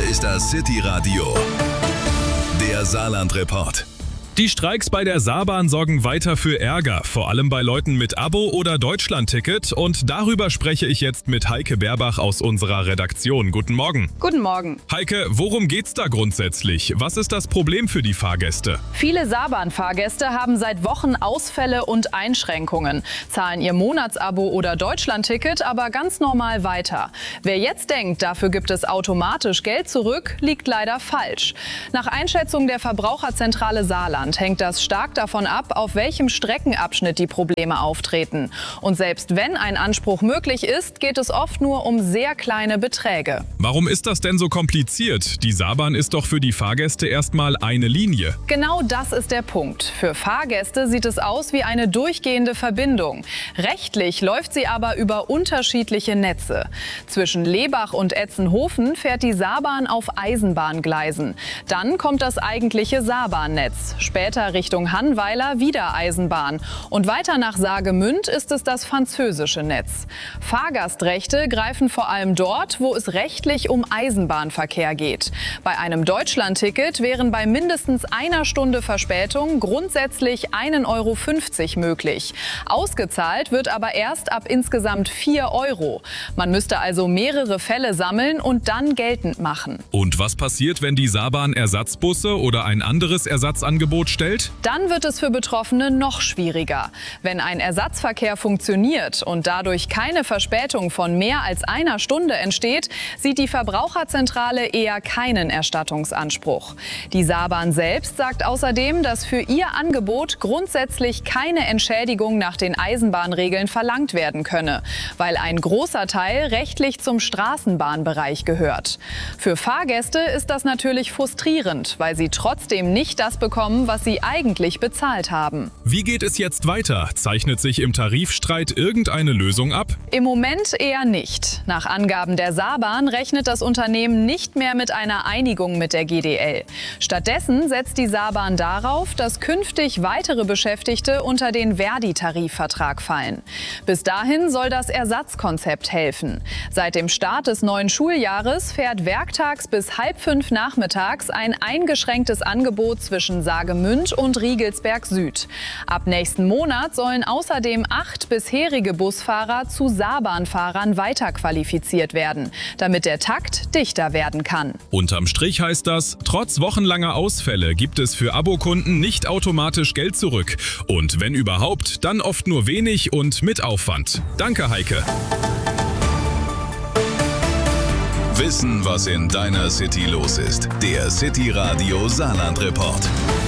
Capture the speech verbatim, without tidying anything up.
ist das City Radio, der Saarland-Report. Die Streiks bei der Saarbahn sorgen weiter für Ärger, vor allem bei Leuten mit Abo oder Deutschlandticket. Und darüber spreche ich jetzt mit Heike Berbach aus unserer Redaktion. Guten Morgen. Guten Morgen. Heike, worum geht's da grundsätzlich? Was ist das Problem für die Fahrgäste? Viele Saarbahn-Fahrgäste haben seit Wochen Ausfälle und Einschränkungen, zahlen ihr Monatsabo oder Deutschlandticket aber ganz normal weiter. Wer jetzt denkt, dafür gibt es automatisch Geld zurück, liegt leider falsch. Nach Einschätzung der Verbraucherzentrale Saarland hängt das stark davon ab, auf welchem Streckenabschnitt die Probleme auftreten. Und selbst wenn ein Anspruch möglich ist, geht es oft nur um sehr kleine Beträge. Warum ist das denn so kompliziert? Die Saarbahn ist doch für die Fahrgäste erstmal eine Linie. Genau das ist der Punkt. Für Fahrgäste sieht es aus wie eine durchgehende Verbindung. Rechtlich läuft sie aber über unterschiedliche Netze. Zwischen Lebach und Etzenhofen fährt die Saarbahn auf Eisenbahngleisen. Dann kommt das eigentliche Saarbahnnetz. Später Richtung Hannweiler wieder Eisenbahn. Und weiter nach Saargemünd ist es das französische Netz. Fahrgastrechte greifen vor allem dort, wo es rechtlich um Eisenbahnverkehr geht. Bei einem Deutschlandticket wären bei mindestens einer Stunde Verspätung grundsätzlich ein Euro fünfzig möglich. Ausgezahlt wird aber erst ab insgesamt vier Euro. Man müsste also mehrere Fälle sammeln und dann geltend machen. Und was passiert, wenn die Saarbahn Ersatzbusse oder ein anderes Ersatzangebot stellt? Dann wird es für Betroffene noch schwieriger. Wenn ein Ersatzverkehr funktioniert und dadurch keine Verspätung von mehr als einer Stunde entsteht, sieht die Verbraucherzentrale eher keinen Erstattungsanspruch. Die Saarbahn selbst sagt außerdem, dass für ihr Angebot grundsätzlich keine Entschädigung nach den Eisenbahnregeln verlangt werden könne, weil ein großer Teil rechtlich zum Straßenbahnbereich gehört. Für Fahrgäste ist das natürlich frustrierend, weil sie trotzdem nicht das bekommen, was sie eigentlich bezahlt haben. Wie geht es jetzt weiter? Zeichnet sich im Tarifstreit irgendeine Lösung ab? Im Moment eher nicht. Nach Angaben der Saarbahn rechnet das Unternehmen nicht mehr mit einer Einigung mit der G D L. Stattdessen setzt die Saarbahn darauf, dass künftig weitere Beschäftigte unter den Verdi-Tarifvertrag fallen. Bis dahin soll das Ersatzkonzept helfen. Seit dem Start des neuen Schuljahres fährt werktags bis halb fünf nachmittags ein eingeschränktes Angebot zwischen Saargemünd und Riegelsberg Süd. Ab nächsten Monat sollen außerdem acht bisherige Busfahrer zu Saarbahnfahrern weiterqualifiziert werden, damit der Takt dichter werden kann. Unterm Strich heißt das, trotz wochenlanger Ausfälle gibt es für Abokunden nicht automatisch Geld zurück. Und wenn überhaupt, dann oft nur wenig und mit Aufwand. Danke, Heike. Wissen, was in deiner City los ist. Der City Radio Saarland-Report.